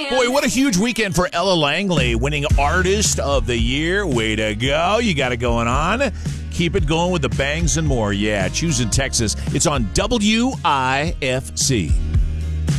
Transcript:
hands. Boy, what a huge weekend for Ella Langley, winning Artist of the Year. Way to go. You got it going on. Keep it going with the bangs and more. Yeah, choosing Texas. It's on WIFC.